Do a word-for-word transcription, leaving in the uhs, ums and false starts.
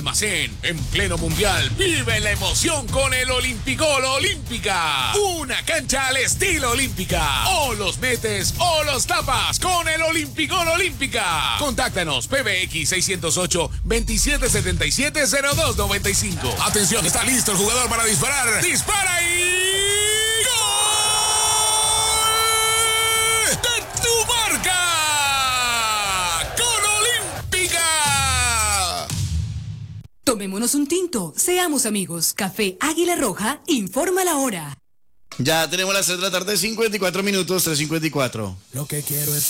Almacén, en pleno mundial, vive la emoción con el Olimpicol Olímpica. Una cancha al estilo Olímpica. O los metes o los tapas con el Olimpicol Olímpica. Contáctanos P B X seiscientos ocho, veintisiete setenta y siete, cero dos noventa y cinco. Atención, está listo el jugador para disparar. ¡Dispara y gol! ¡De tu marca! Tomémonos un tinto, seamos amigos. Café Águila Roja, informa la hora. Ya tenemos las tres de la tarde, cincuenta y cuatro minutos, tres cincuenta y cuatro. Lo que quiero es